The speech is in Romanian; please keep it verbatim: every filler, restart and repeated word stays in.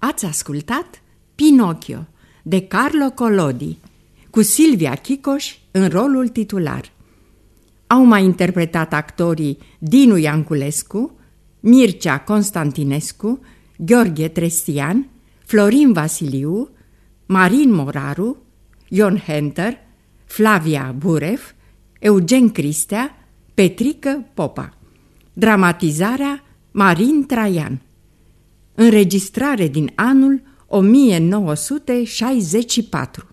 Ați ascultat Pinocchio de Carlo Collodi, cu Silvia Chicoș în rolul titular. Au mai interpretat actorii Dinu Ianculescu, Mircea Constantinescu, Gheorghe Trestian, Florin Vasiliu, Marin Moraru, Ion Henter, Flavia Buref, Eugen Cristea, Petrică Popa. Dramatizarea Marin Traian. Înregistrare din anul o mie nouă sute șaizeci și patru.